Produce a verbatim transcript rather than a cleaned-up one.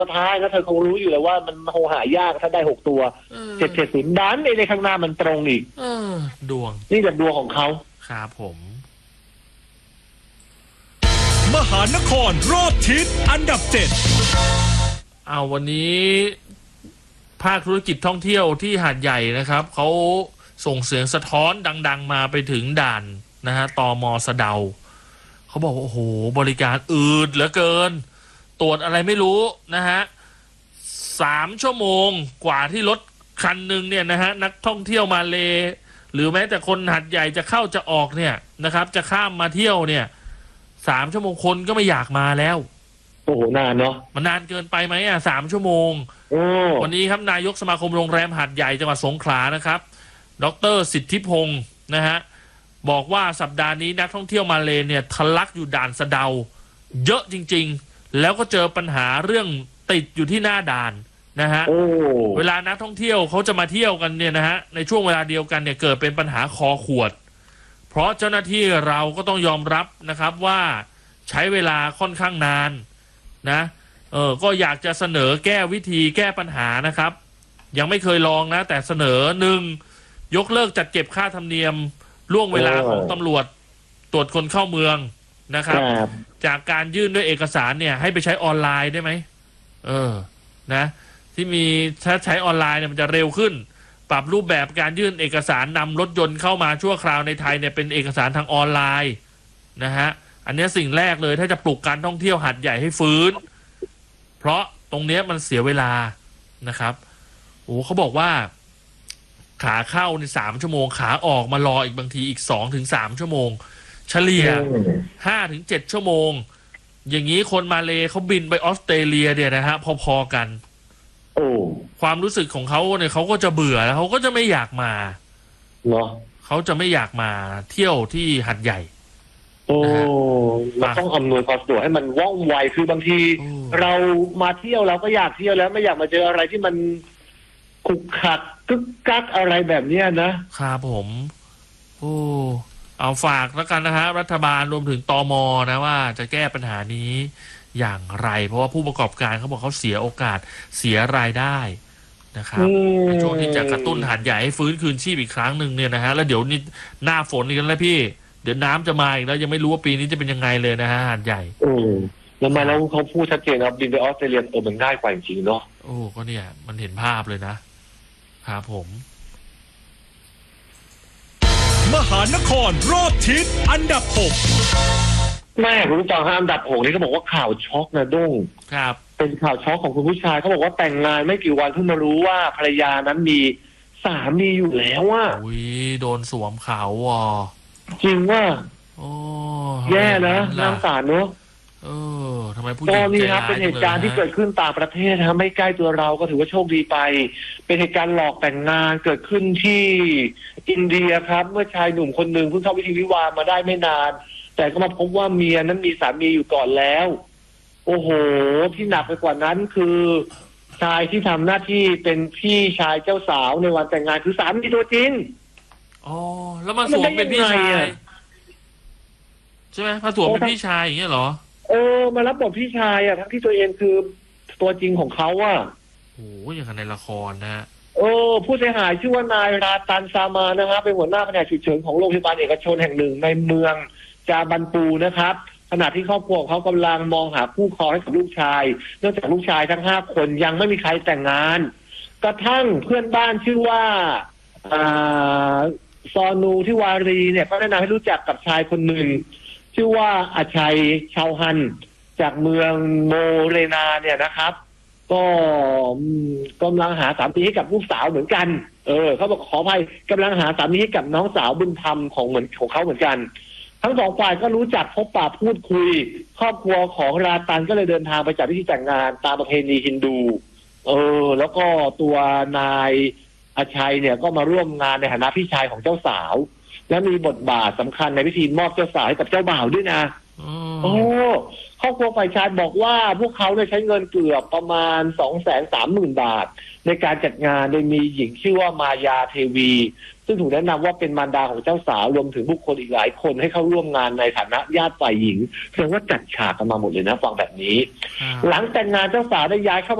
ท้ายแล้วเธอคงรู้อยู่แล้วว่ามันคงหายากถ้าได้หกตัวเจ็ดเจ็ดศูนย์ดันในข้างหน้ามันตรงอีกเออดวงนี่แบบดวงของเขาครับผมมหานครรอบทิศอันดับเจ็ดเอาวันนี้ภาคธุรกิจท่องเที่ยวที่หาดใหญ่นะครับเขาส่งเสียงสะท้อนดังๆมาไปถึงด่านนะฮะตม.สะเดาเขาบอกว่าโอ้โหบริการอืดเหลือเกินตรวจอะไรไม่รู้นะฮะสามชั่วโมงกว่าที่รถคันหนึ่งเนี่ยนะฮะนักท่องเที่ยวมาเลหรือแม้แต่คนหาดใหญ่จะเข้าจะออกเนี่ยนะครับจะข้ามมาเที่ยวเนี่ยสามชั่วโมงคนก็ไม่อยากมาแล้วโอ้โหนานเนาะมันนานเกินไปไหมอ่ะสามชั่วโมงวันนี้ครับนายกสมาคมโรงแรมหาดใหญ่จังหวัดสงขลานะครับดร.สิทธิพงศ์นะฮะบอกว่าสัปดาห์นี้นักท่องเที่ยวมาเลเนี่ยทะลักอยู่ด่านสะเดาเยอะจริงๆแล้วก็เจอปัญหาเรื่องติดอยู่ที่หน้าด่านนะฮะเวลานักท่องเที่ยวเขาจะมาเที่ยวกันเนี่ยนะฮะในช่วงเวลาเดียวกันเนี่ยเกิดเป็นปัญหาคอขวดเพราะเจ้าหน้าที่เราก็ต้องยอมรับนะครับว่าใช้เวลาค่อนข้างนานนะเออก็อยากจะเสนอแก้วิธีแก้ปัญหานะครับยังไม่เคยลองนะแต่เสนอหนึ่งยกเลิกจัดเก็บค่าธรรมเนียมล่วงเวลาของตำรวจตรวจคนเข้าเมืองนะครับจากการยื่นด้วยเอกสารเนี่ยให้ไปใช้ออนไลน์ได้ไหมเออนะที่มีถ้าใช้ออนไลน์เนี่ยมันจะเร็วขึ้นปรับรูปแบบการยื่นเอกสารนำรถยนต์เข้ามาชั่วคราวในไทยเนี่ยเป็นเอกสารทางออนไลน์นะฮะอันนี้สิ่งแรกเลยถ้าจะปลุกการท่องเที่ยวหาดใหญ่ให้ฟื้นเพราะตรงนี้มันเสียเวลานะครับโอ้เขาบอกว่าขาเข้าในสามชั่วโมงขาออกมารออีกบางทีอีกสองถึงสามชั่วโมงเฉลี่ยห้าถึงเจ็ดชั่วโมงอย่างนี้คนมาเลเขาบินไปออสเตรเลียเนี่ยนะฮะพอๆกันโอ้ความรู้สึกของเขาเนี่ยเขาก็จะเบื่อแล้วเขาก็จะไม่อยากมาเหรอเขาจะไม่อยากมาเที่ยวที่หาดใหญ่โอ้เราต้องอำนวยความสะดวกให้มันว่องไวคือบางทีเรามาเที่ยวเราก็อยากเที่ยวแล้วไม่อยากมาเจออะไรที่มันขุกขัดกึกกักอะไรแบบนี้นะครับผมโอ้เอาฝากแล้วกันนะฮะรัฐบาลรวมถึงตม.นะว่าจะแก้ปัญหานี้อย่างไรเพราะว่าผู้ประกอบการเขาบอกเขาเสียโอกาสเสียรายได้นะครับในช่วงที่จะกระตุ้นหาดใหญ่ให้ฟื้นคืนชีพอีกครั้งหนึ่งเนี่ยนะฮะแล้วเดี๋ยวนี้หน้าฝนอีกแล้วพี่เดี๋ยวน้ำจะมาอีกแล้วยังไม่รู้ว่าปีนี้จะเป็นยังไงเลยนะฮะหาดใหญ่โอ้แล้วมาแล้วเขาพูดชัดเจนนะบินไปออสเตรเลียเออมันง่ายกว่าจริงๆเนาะโอ้ก็เนี่ยมันเห็นภาพเลยนะครับผมมหานครรอบทิศอันดับหกแม่คุณผู้ฟังอันดับหกนี่ก็บอกว่าข่าวช็อกนะด้งครับเป็นข่าวช็อกของคุณผู้ชายเขาบอกว่าแต่งงานไม่กี่วันเพิ่งมารู้ว่าภรรยานั้นมีสามีอยู่แล้วว่าอุ้ยโดนสวมเขาอ่ะจริงว่าโอ้แย่นะน่าสงสารเนอะเออทำไมผู้หญิงใจร้ายจังเลยนะนี่ครับเป็นเหตุการณ์ที่เกิดขึ้นต่างประเทศนะครับไม่ใกล้ตัวเราก็ถือว่าโชคดีไปเป็นเหตุการณ์หลอกแต่งงานเกิดขึ้นที่อินเดียครับเมื่อชายหนุ่มคนหนึ่งเพิ่งเข้าพิธีวิวาห์มาได้ไม่นานแต่ก็มาพบว่าเมียนั้นมีสามีอยู่ก่อนแล้วโอ้โหที่หนักไปกว่านั้นคือชายที่ทำหน้าที่เป็นพี่ชายเจ้าสาวในวันแต่งงานคือสามีตัวจริงอ๋อแล้วมาสวมเป็นพี่ชายใช่ไหมมาสวมเป็นพี่ชายอย่างเงี้ยเหรอเออมารับบทพี่ชายอ่ะทั้งที่ตัวเองคือตัวจริงของเขาอ่ะโอ้ยอย่างในละครนะเออผู้เสียหายชื่อว่านายราตันซามานะครับเป็นหัวหน้าแผนกฉุกเฉินของโรงพยาบาลเอกชนแห่งหนึ่งในเมืองจาบันปูนะครับขณะที่ครอบครัวเขากำลังมองหาคู่ครองให้กับลูกชายเนื่องจากลูกชายทั้งห้าคนยังไม่มีใครแต่งงานกระทั่งเพื่อนบ้านชื่อว่าอ่าซอนูที่วารีเนี่ยก็แนะนำให้รู้จักกับชายคนหนึ่งชื่อว่าอาชัยชาวฮันจากเมืองโมเรนาเนี่ยนะครับก็กำลังหาสามีให้กับลูกสาวเหมือนกันเออเขาบอกขออภัยกำลังหาสามีให้กับน้องสาวบุญธรรมของเหมือนของเขาเหมือนกันทั้งสองฝ่ายก็รู้จักพบปะพูดคุยครอบครัวของราตันก็เลยเดินทางไปจัดพิธีแต่งงานตามประเพณีฮินดูเออแล้วก็ตัวนายอาชัยเนี่ยก็มาร่วมงานในฐานะพี่ชายของเจ้าสาวและมีบทบาทสำคัญในพิธีมอบเจ้าสาวให้กับเจ้าบ่าวด้วยนะโอ้ครอบครัวฝ่ายชายบอกว่าพวกเขาได้ใช้เงินเกือบประมาณ สองแสนสามหมื่น บาทในการจัดงานโดยมีหญิงชื่อว่ามายาเทวีซึ่งถูกแนะนำว่าเป็นมารดาของเจ้าสาวรวมถึงบุคคลอีกหลายคนให้เข้าร่วมงานในฐานะญาติฝ่ายหญิงแสดงว่าจัดฉากกันมาหมดเลยนะฟังแบบนี้หลังแต่งงานเจ้าสาวได้ย้ายเข้า